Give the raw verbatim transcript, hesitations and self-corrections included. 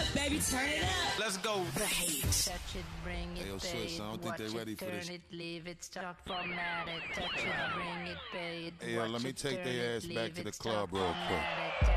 Baby, turn it up. Let's go. The hate. Touch it, bring it, Hey, yo, pay sis, it, I don't think watch they ready it, for turn this. it, leave it, stop, format it. Touch it, bring it, pay it, Hey, yo, watch let me it, take turn their it, ass back leave to the it, club stop, real quick. format it.